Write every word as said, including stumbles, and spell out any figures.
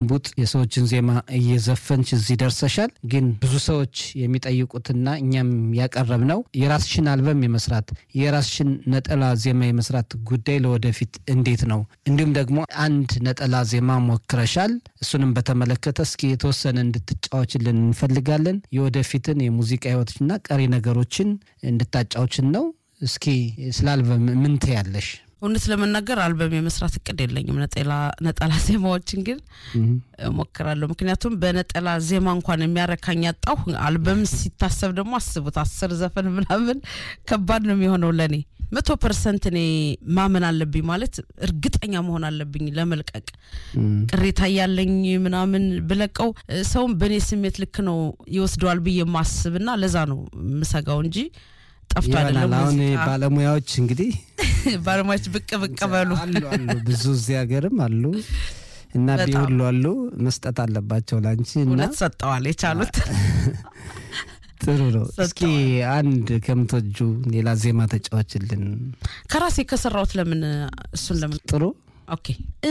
እምቡጥ የሰዎችን ዜማ እየዘፈንች እዚህ ደርሰሻል ግን ብዙ ሰዎች የሚጠይቁትና እኛም ያቀርብነው የራስሽን አልበም የመስራት የራስሽን ነጠላ ዜማ የመስራት ጉዳይ ለወደፊት እንዴት ነው እንዲሁም ደግሞ አንድ ነጠላ ዜማ ሞክረሻል እሱንም በተመለከተ እስኪ የተወሰነ እንድትጫወችልን እንፈልጋለን የወደፊትን የሙዚቃ ህይወትና ቀሪ ነገሮችን እንድታጫውችን ነው እስኪ ስለ አልበም ምን ትያለሽ እውነት ለመናገር አልበም የመስራት እቅድ የለኝም ነጠላ ነጠላ ዜማዎችን ግን ሞክራለሁ ምክንያቱም በነጠላ ዜማ እንኳን የሚያረካኝ ያጣው አልበም ሲታሰብ ደግሞ አስቡት አስር ዘፈን ምናምን ከባድ ነው የሚሆነው ለኔ መቶ ፐርሰንት እኔ ማመን አለብኝ ማለት እርግጠኛ መሆን አለብኝ ለመልቀቅ ቅሬታ ያለኝ ምናምን ብለቀው ሰውም በኔ ስሜት ልክ ነው ይወስደዋል ብዬ ማስብና ለዛ ነው ምሰጋው እንጂ ጠፍቶ አይደለም አሁን ባለሙያዎች እንግዲህ ባለሙያዎች ብቅ ብቅ ባሉ አሉ አሉ ብዙ እዚህ ሀገርም አሉ እና ቢሁሉ አሉ መስጠት አለባቸው ላንቺና እውነት ሰጣዋል የቻሉት ጥሩ ነው እስኪ አንድ ከምትወጁ ሌላ ዜማ ተጫዋችልን ከራሴ ከሰራውት ለምን እሱን ለምን ጥሩ ኦኬ